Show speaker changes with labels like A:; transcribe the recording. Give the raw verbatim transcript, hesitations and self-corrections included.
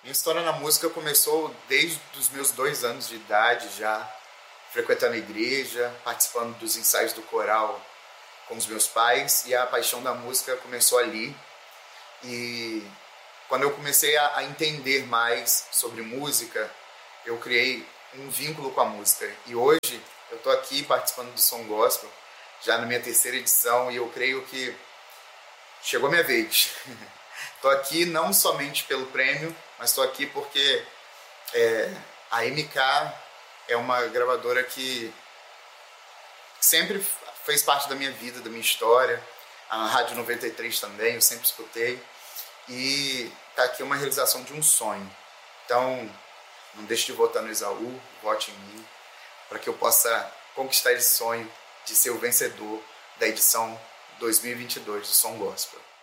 A: Minha história na música começou desde os meus dois anos de idade, já frequentando a igreja, participando dos ensaios do coral com os meus pais, e a paixão da música começou ali. E quando eu comecei a, a entender mais sobre música, eu criei um vínculo com a música. E hoje eu estou aqui participando do Som Gospel, já na minha terceira edição, e eu creio que chegou a minha vez. Estou aqui não somente pelo prêmio, mas estou aqui porque é, a M K é uma gravadora que sempre fez parte da minha vida, da minha história. A Rádio noventa e três também, eu sempre escutei. E está aqui uma realização de um sonho. Então, não deixe de votar no Esaú, vote em mim, para que eu possa conquistar esse sonho de ser o vencedor da edição dois mil e vinte e dois do Som Gospel.